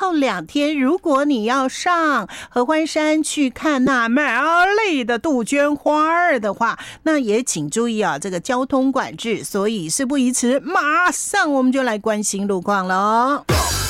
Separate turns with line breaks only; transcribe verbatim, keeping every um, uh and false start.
后两天，如果你要上合欢山去看那美丽的杜鹃花儿的话，那也请注意啊，这个交通管制。所以事不宜迟，马上我们就来关心路况了。